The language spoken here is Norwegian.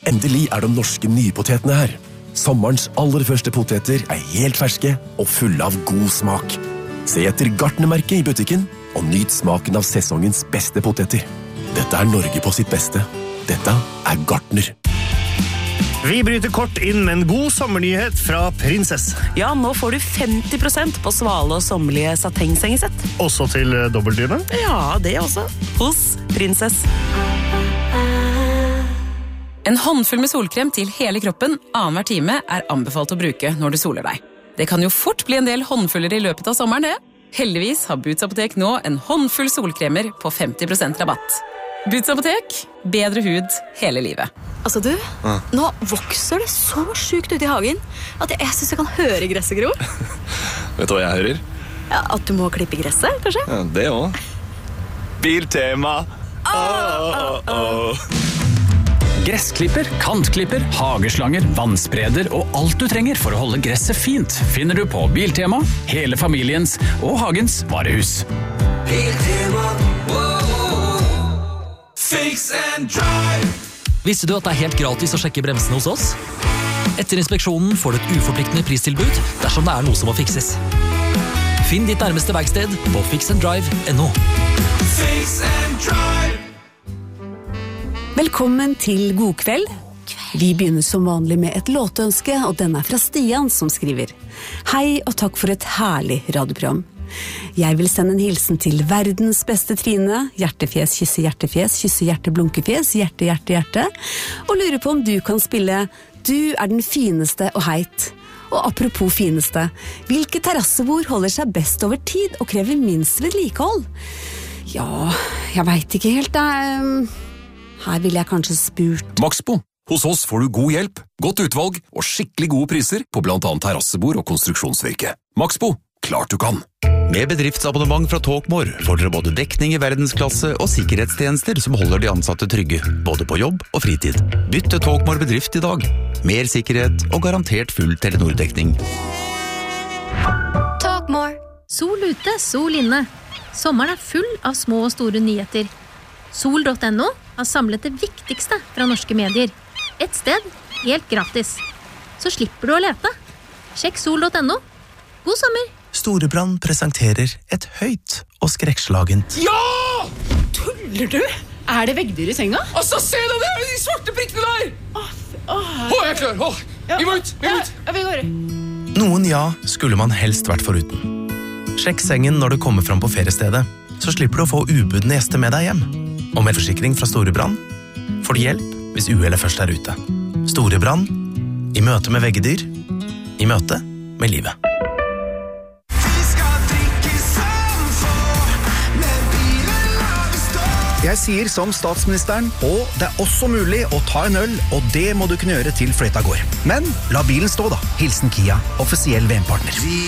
Endelig de norske nypotetene her. Sommerens aller første poteter helt ferske og fulle av god smak. Se etter Gartnermerket i butikken, og nyt smaken av sesongens beste poteter. Dette Norge på sitt beste. Dette Gartner. Vi bryter kort inn med en god sommernyhet fra Prinsess. Ja, nå får du 50% på svale og sommerlige satengsengesett. Også til dobbeltdyne? Ja, det også. Hos Prinsess. En håndfull med solkrem til hele kroppen annenhver time anbefalt å bruke når du soler deg. Det kan jo fort bli en del håndfuller i løpet av sommeren, det. Heldigvis har Boots Apotek nå en håndfull solkremer på 50% rabatt. Boots Apotek, bedre hud hele livet. Altså du, nå vokser det så sjukt ut i hagen at jeg synes jeg kan høre gresset gro. Vet du hva jeg hører? Ja, at du må klippe gresset, kanskje? Ja, det også. Biltema. Gressklipper, kantklipper, hageslanger, vannspreder og alt du trenger for å holde gresset fint finner du på Biltema, hele familiens og hagens varehus. Biltema, Fix and drive. Visste du at det helt gratis å sjekke bremsene hos oss? Etter inspeksjonen får du et uforpliktende pristilbud dersom det noe som må fikses. Finn ditt nærmeste verksted på fixanddrive.no. Fix and drive. Velkommen til God kveld. Vi begynner som vanlig med et låtønske, og den fra Stian som skriver: Hei og takk for et herlig radioprogram. Jeg vil sende en hilsen til verdens beste Trine, hjertefjes, kysse hjerte, blunkefjes, hjerte, hjerte, hjerte, og lurer på om du kan spille Du den fineste og heit. Og apropos fineste, hvilke terrassebord holder seg best over tid og krever minst vedlikehold? Ja, jeg vet ikke helt, her vil jeg kanskje spurt. Maxbo. Hos oss får du god hjelp, godt utvalg og skikkelig gode priser på blant annet terrassebord og konstruksjonsvirke. Maxbo. Klart du kan. Med bedriftsabonnement fra Talkmore får dere både dekning i verdensklasse og sikkerhetstjenester som holder de ansatte trygge, både på jobb og fritid. Bytt til Talkmore bedrift i dag. Mer sikkerhet og garantert full Telenor-dekning. Talkmore. Sol ute, sol inne. Sommeren full av små og store nyheter. Sol.no har samlet det viktigste fra norske medier. Et sted, helt gratis. Så slipper du å lete. Sjekk sol.no. God sommer! Storebrand presenterer et høyt og skrekkslagent. Ja! Tuller du? Det veggdyr i senga? Altså, se deg det! De svarte prikkene der! Jeg er klar! Vi må ut! Vi går. Noen skulle man helst vært foruten. Sjekk sengen når du kommer fram på feriestedet, så slipper du å få ubudne gjester med deg hjem. Og med forsikring fra Storebrand får du hjelp hvis uhellet først ute. Storebrand, i møte med veggedyr, i møte med livet. Jeg sier som statsministeren, og det også mulig å ta en øl, og det må du kunne gjøre til fløyta går. Men la bilen stå da. Hilsen Kia, offisiell VM-partner.